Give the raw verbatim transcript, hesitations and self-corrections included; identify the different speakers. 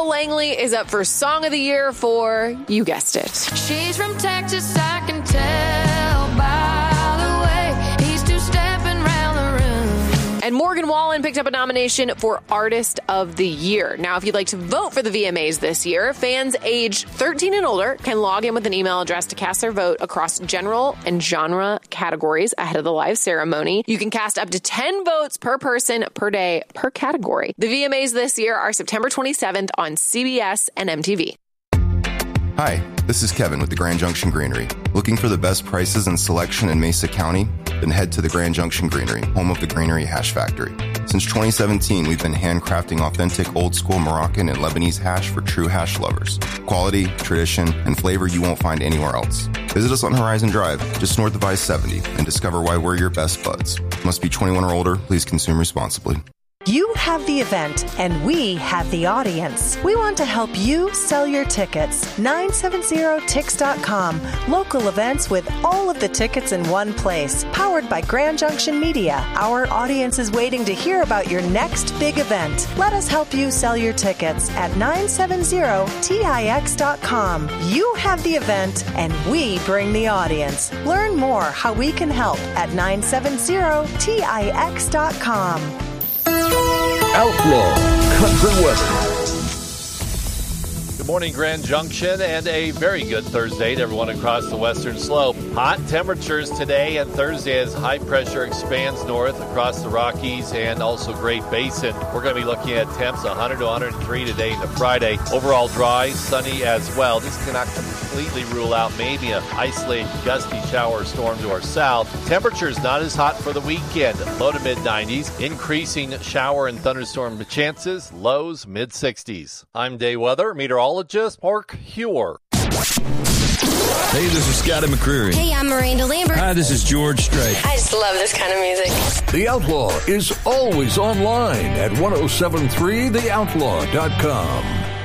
Speaker 1: Langley is up for Song of the Year for, you guessed it.
Speaker 2: She's from Texas, I can tell by the way he's two-stepping round the room.
Speaker 1: And Morgan Wallen picked up a nomination for Artist of the Year. Now, if you'd like to vote for the V M As this year, fans aged thirteen and older can log in with an email address to cast their vote across general and genre categories ahead of the live ceremony. You can cast up to ten votes per person per day per category. The V M As this year are September twenty-seventh on C B S and M T V.
Speaker 3: Hi, this is Kevin with the Grand Junction Greenery. Looking for the best prices and selection in Mesa County? Then head to the Grand Junction Greenery, home of the Greenery Hash Factory. Since twenty seventeen, we've been handcrafting authentic old-school Moroccan and Lebanese hash for true hash lovers. Quality, tradition, and flavor you won't find anywhere else. Visit us on Horizon Drive, just north of I seventy, and discover why we're your best buds. Must be twenty-one or older. Please consume responsibly.
Speaker 4: You have the event, and we have the audience. We want to help you sell your tickets. nine seven zero tix dot com. Local events with all of the tickets in one place. Powered by Grand Junction Media. Our audience is waiting to hear about your next big event. Let us help you sell your tickets at nine seven zero tix dot com. You have the event, and we bring the audience. Learn more how we can help at nine seven zero tix dot com.
Speaker 5: Outlaw Country Weather.
Speaker 6: Good morning, Grand Junction, and a very good Thursday to everyone across the western slope. Hot temperatures today and Thursday as high pressure expands north across the Rockies and also Great Basin. We're going to be looking at temps one hundred to one hundred three today into Friday. Overall dry, sunny as well. This cannot completely rule out maybe an isolated gusty shower storm to our south. Temperatures not as hot for the weekend. Low to mid nineties. Increasing shower and thunderstorm chances. Lows mid sixties. I'm day weather meteorologist Mark Hewer.
Speaker 5: Hey, this is Scotty McCreery.
Speaker 7: Hey, I'm Miranda Lambert.
Speaker 5: Hi, this is George Strait.
Speaker 7: I just love this kind of music.
Speaker 5: The Outlaw is always online at ten seventy-three the outlaw dot com.